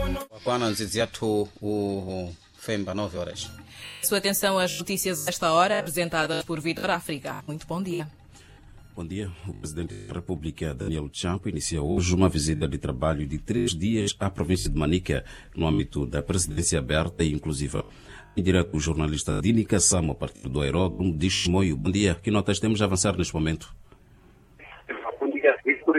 Kwana Nziziatu o Femba 9 horas. Sua atenção às notícias desta hora, apresentadas por Vitor África. Muito bom dia. Bom dia. O Presidente da República, Daniel Chapo, inicia hoje uma visita de trabalho de 3 dias à província de Manica, no âmbito da presidência aberta e inclusiva. Em direto, o jornalista Dini Kassamo, a partir do aeródromo de Chimoio. Bom dia. Que notas temos a avançar neste momento? Bom dia, Vitor.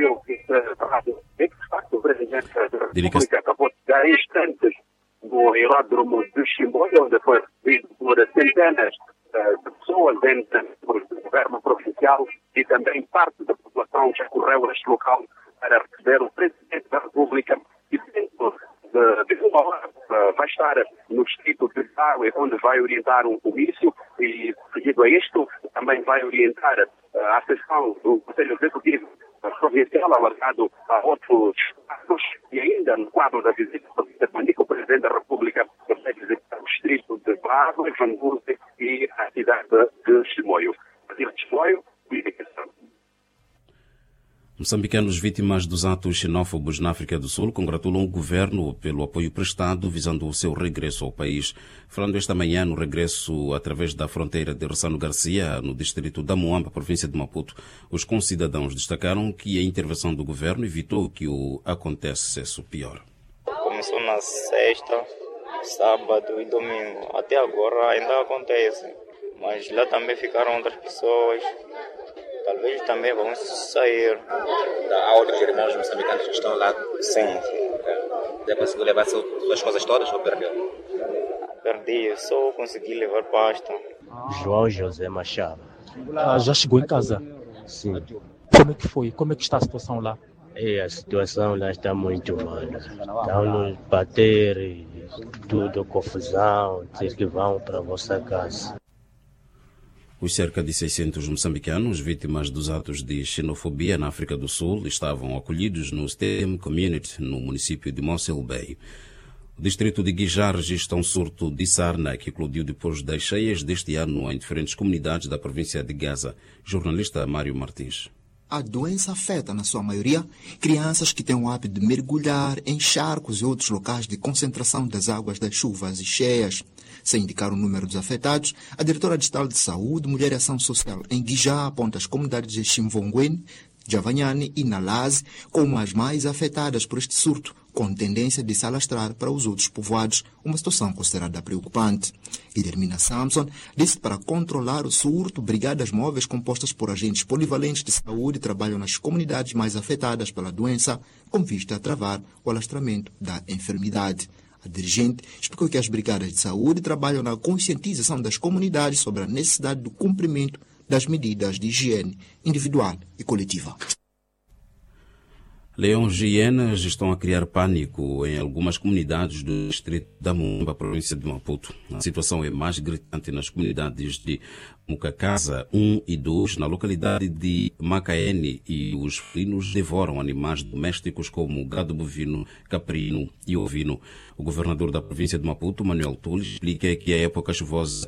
O Presidente da República acabou de dar instantes no aeródromo de Chimoio, onde foi recebido por centenas de pessoas dentro do governo provincial e também parte da população que escorreu a este local para receber o Presidente da República. E dentro de uma hora vai estar no distrito de Água, onde vai orientar um comício e, seguido a isto, também vai orientar a sessão do Conselho Executivo provincial, alargado a outros estados, e ainda no quadro da visita de Manica, o Presidente da República vai visitar o distrito de Água, Vanguze e a cidade de Chimoio. A partir de Chimoio, Moçambicanos vítimas dos atos xenófobos na África do Sul congratulam o governo pelo apoio prestado visando o seu regresso ao país. Falando esta manhã no regresso através da fronteira de Ressano Garcia, no distrito da Moamba, província de Maputo, os concidadãos destacaram que a intervenção do governo evitou que o acontecesse pior. Começou na sexta, sábado e domingo. Até agora ainda acontece, mas lá também ficaram outras pessoas. Talvez também vamos sair. Há outros irmãos moçambicanos que estão lá? Sim. Já conseguiu levar suas coisas todas ou perdeu? Perdi, só consegui levar pasta. João José Machado. Já chegou em casa? Sim. Como é que foi? Como é que está a situação lá? A situação lá está muito mal. Estão nos bater e tudo, confusão, dizer que vão para a vossa casa. Os cerca de 600 moçambicanos vítimas dos atos de xenofobia na África do Sul estavam acolhidos no STM Community, no município de Mossel Bay. O distrito de Guijar registra um surto de sarna que eclodiu depois das cheias deste ano em diferentes comunidades da província de Gaza. Jornalista Mário Martins. A doença afeta, na sua maioria, crianças que têm o hábito de mergulhar em charcos e outros locais de concentração das águas das chuvas e cheias. Sem indicar o número dos afetados, a diretora distrital de Saúde, Mulher e Ação Social em Guijá aponta as comunidades de Chimvongwen, Javanyane e Nalaze como as mais afetadas por este surto, com tendência de se alastrar para os outros povoados, uma situação considerada preocupante. Guilhermina Samson disse que para controlar o surto, brigadas móveis compostas por agentes polivalentes de saúde trabalham nas comunidades mais afetadas pela doença, com vista a travar o alastramento da enfermidade. A dirigente explicou que as brigadas de saúde trabalham na conscientização das comunidades sobre a necessidade do cumprimento das medidas de higiene individual e coletiva. Leões e hienas estão a criar pânico em algumas comunidades do distrito da Moamba, província de Maputo. A situação é mais gritante nas comunidades de Mukakaza 1 e 2, na localidade de Macaene, e os felinos devoram animais domésticos como gado bovino, caprino e ovino. O governador da província de Maputo, Manuel Tulli, explica que a época chuvosa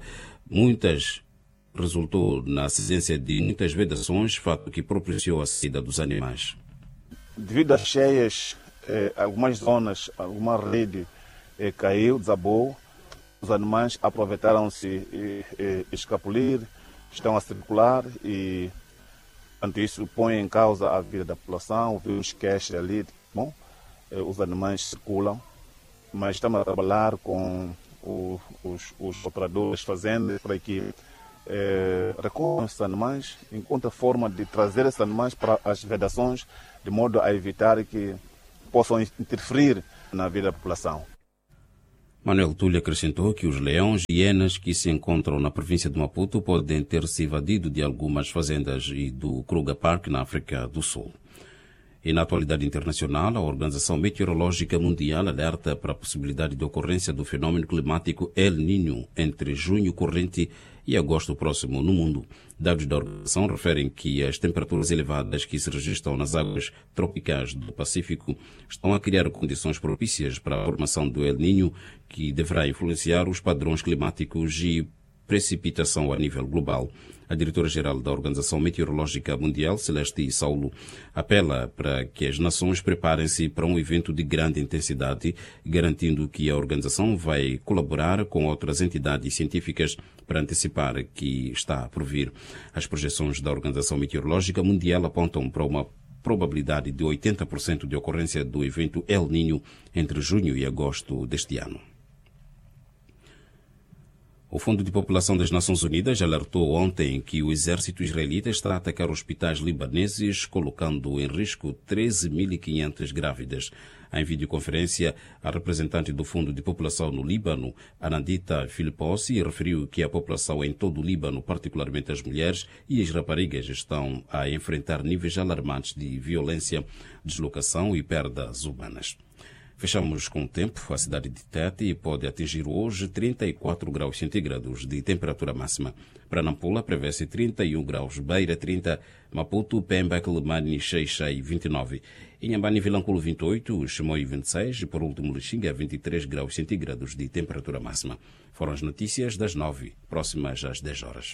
resultou na ausência de muitas vedações, fato que propiciou a saída dos animais. Devido às cheias, algumas zonas, alguma rede caiu, desabou. Os animais aproveitaram-se e escapulir, estão a circular e, portanto, isso põe em causa a vida da população. Houve uns caches ali, bom, os animais circulam, mas estamos a trabalhar com os operadores fazendo para que recolham esses animais, encontrem a forma de trazer esses animais para as vedações, de modo a evitar que possam interferir na vida da população. Manuel Tulli acrescentou que os leões e hienas que se encontram na província de Maputo podem ter se evadido de algumas fazendas e do Kruger Park na África do Sul. E na atualidade internacional, a Organização Meteorológica Mundial alerta para a possibilidade de ocorrência do fenômeno climático El Niño entre junho corrente e agosto próximo no mundo. Dados da organização referem que as temperaturas elevadas que se registram nas águas tropicais do Pacífico estão a criar condições propícias para a formação do El Niño, que deverá influenciar os padrões climáticos e precipitação a nível global. A diretora-geral da Organização Meteorológica Mundial, Celeste Saulo, apela para que as nações preparem-se para um evento de grande intensidade, garantindo que a organização vai colaborar com outras entidades científicas para antecipar que está por vir. As projeções da Organização Meteorológica Mundial apontam para uma probabilidade de 80% de ocorrência do evento El Niño entre junho e agosto deste ano. O Fundo de População das Nações Unidas alertou ontem que o exército israelita está a atacar hospitais libaneses, colocando em risco 13.500 grávidas. Em videoconferência, a representante do Fundo de População no Líbano, Anandita Filippossi, referiu que a população em todo o Líbano, particularmente as mulheres e as raparigas, estão a enfrentar níveis alarmantes de violência, deslocação e perdas humanas. Fechamos com o tempo. A cidade de Tete pode atingir hoje 34 graus centígrados de temperatura máxima. Para Nampula, prevê-se 31 graus, Beira 30, Maputo, Pemba, Quelimane, Xai-Xai 29, Inhambane, Vilanculo 28, Chimoio 26 e, por último, Lixinga 23 graus centígrados de temperatura máxima. Foram as notícias das 9, próximas às 10 horas.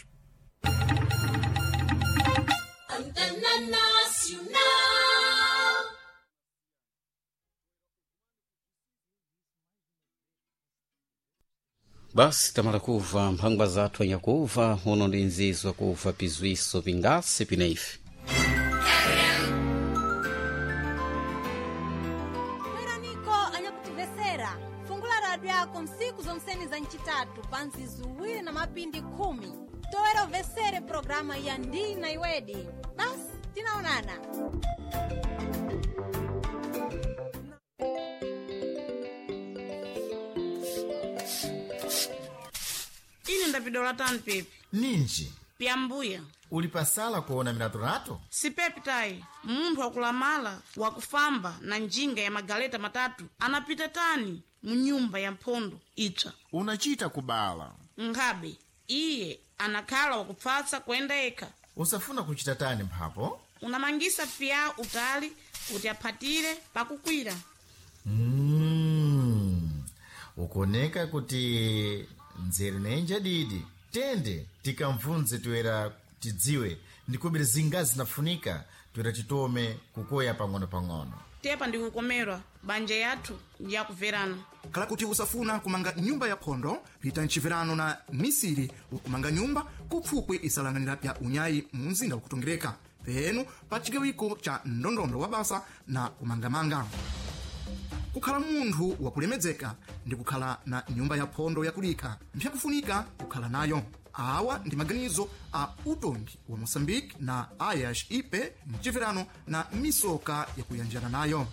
Basi tamala kuva mphangwa zathu anyakuva uno ndi nzizo kuva pizwiso pingase pineife mwiraniko anyakutivesera fungula radio yako msiku zonseni za nchitatu pansi zuwiri na mapindi 10 toera uvesere programa ya ndi na iwedi. Basi tinaonana. Ine ndapidola tani pepe. Ninji. Pyambuya. Ulipasala kuona minatorato? Si pepe tai. Munthu wakulamala, wakufamba na njinga ya magaleta matatu anapita tani munyumba ya mpondo itsha. Unachita kubala. Ngabe, iye anakhala wakupfatsa kwenda eka. Usafuna kuchita tani mphapo? Unamangisa pia utali kuti aphatire pakukwira. Ukoneka kuti nzeri nenja didi. Tende tikamvunze tuera tidziwe ndikubiri zingazi zinafunika tuera titome kukoya pang'ono. Tepa ndikukomerwa banja yathu yakuverana. Kala kuti usafuna kumanga nyumba ya pondo pita nchiverano na misiri ukumanga nyumba kupfupwe isalanganira pya unyayi munzinda ukutongereka penu pa chigawiko cha ndondondo wa basa na kumangamanga. Kukhala munthu wakulemedzeka ndi kukhala na nyumba ya pondo yakulika mpyakufunika kukhala nayo. Awa ndi maganizo a utongi wa Moçambique na Ayash Ipe mchiverano na misoka yakuyanjana nayo.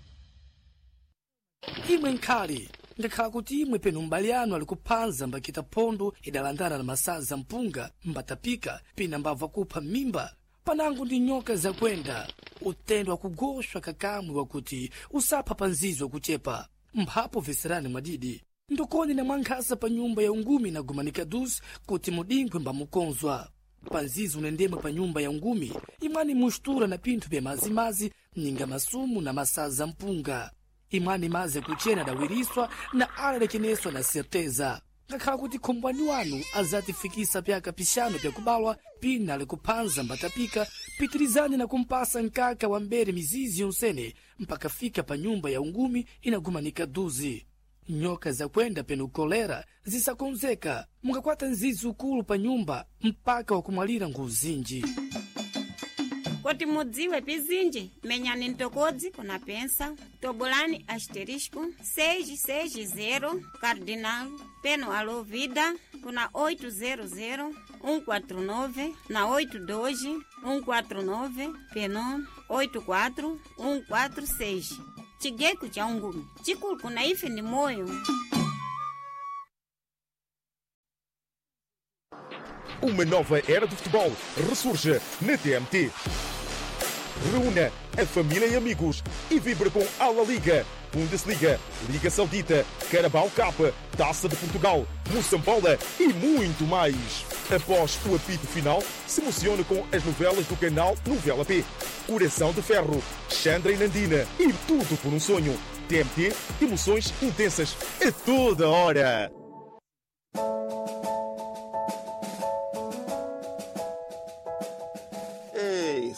Imwe nkhali ngakhala kuti imwe penu mbaliano ali kuphanza mbakita pondo idalandana na masaza mpunga mbatapika pina mbava kupha mimba panango ndi nyoka zakwenda utendo wakugoshwa kakamwe wakuti usapha panzizo kuchepa mphapo veserani mwadidi ndokoni na mwankhasa pa nyumba ya ungumi na gumanika duzi kuti mudingwe mbamukonzwa panzizo unendemwe pa nyumba ya ungumi imwani mushtura na pinthu bya mazimazi mninga masumu na masaza mpunga imwani maze kuchena dawiriswa na alerekeneswa na certeza ngakhala kuti khombwani wanu azatifikisa pyaka pishano pya kubalwa pina ali kuphanza mbatapika pitirizani na kumpasa nkaka wa mbere mizizi yonsene mpaka fika pa nyumba ya ungumi inagumanika duzi. Nyoka za kwenda penu kolera zisakonzeka mungakwata nzizi ukulu pa nyumba mpaka wakumwalira nguzinji. Koti mudziwe pizinji menyani ntokodzi kuna pensa tobolani asterisco 660 cardinal peno alo vida kuna 800 149 na 82 149 peno 84 146 chigeko cha ungumi chikulu kuna ife ni moyo. Uma nova era de futebol ressurge na TMT. Reúna a família e amigos e vibra com a La Liga, Bundesliga, Liga Saudita, Carabao Cup, Taça de Portugal, Moçambola e muito mais. Após o apito final, se emociona com as novelas do canal Novela P, Coração de Ferro, Xandra e Nandina e tudo por um sonho. TMT, emoções intensas a toda hora.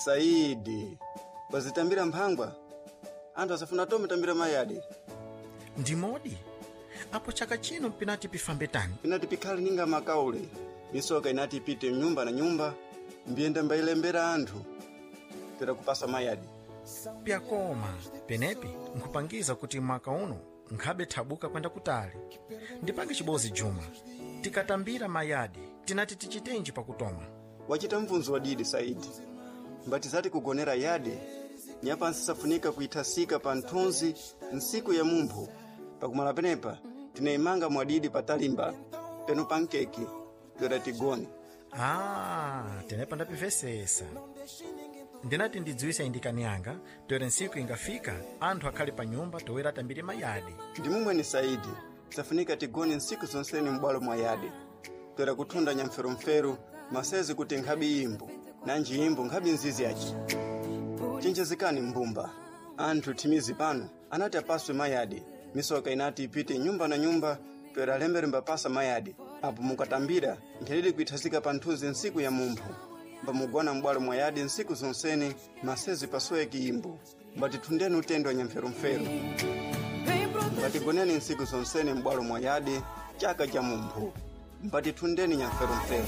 Saidi wazitambira mphangwa anthu asafuna tome tambira mayadi ndimodi apo chaka chino pinati pifambe tani pinati pikhale ninga makaule misoka inati ipite nyumba na nyumba mbiyenda mbailembera anthu tera kupasa mayadi pyakoma penepi nkupangiza kuti mwaka uno nkhabe thabuka kwenda kutali ndipange chibozi Juma tikatambira mayadi tinati tichitenji pakutoma wachita mvunzo wadidi Saidi mbatizati kugonera yadi nyapansi safunika kuitasika pa nthunzi nsiku ya mumphu pakumala penepa tinaimanga mwadidi patalimba peno pankeki toda tigone tenepa ndapivesesa ndinati ndidziwisa indikani yanga toda nsiku ingafika anthu akhali pa nyumba towera tambire mayadi ndimumweni Saidi safunika tigone nsiku zonseni m'bwalo mwa yadi toda kuthunda nyamferomfero masezi kuti nkhabi imbo nanji imbo nkhabi nzizi yachi chenjezekani mbumba anthu timizi pano anati apaswe mayadi misoka inati ipite nyumba na nyumba toera lembere mbapasa mayadi apo mukatambira mphelili kuithazika pa nthunzi nsiku ya mumphu mbamugona m'bwalo mwa yadi nsiku zonseni masezi pasoye kiimbo mbatithundeni utendo wa nyamferomfero mbatigoneni nsiku zonseni m'bwalo mwa yadi chaka cha mumphu mbatithundeni nyamferomfero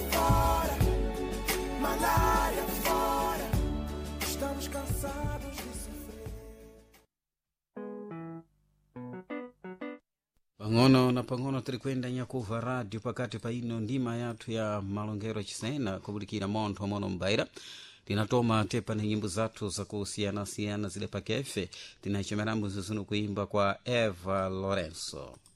Estamos cansados de sofrer. Pang'ono na pang'ono tirikwenda nyakuva radio pakati pa ino ndima yathu ya malongero chisena kubulikira montho amono mbaira tinatoma tepa na nyimbo zathu za kusiyana-siyana zile pakefe tinachemerambo zizunu kuimba kwa Eva Lorenzo.